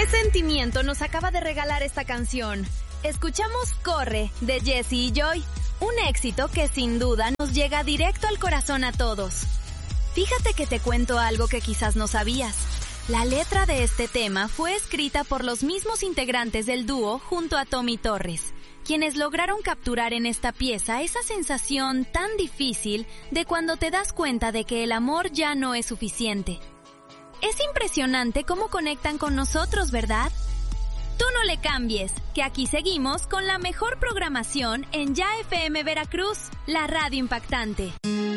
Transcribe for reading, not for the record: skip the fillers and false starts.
sentimiento nos acaba de regalar esta canción? Escuchamos Corre, de Jessie y Joy, un éxito que sin duda nos llega directo al corazón a todos. Fíjate que te cuento algo que quizás no sabías. La letra de este tema fue escrita por los mismos integrantes del dúo junto a Tommy Torres, quienes lograron capturar en esta pieza esa sensación tan difícil de cuando te das cuenta de que el amor ya no es suficiente. Es impresionante cómo conectan con nosotros, ¿verdad? Tú no le cambies, que aquí seguimos con la mejor programación en Ya FM Veracruz, la radio impactante.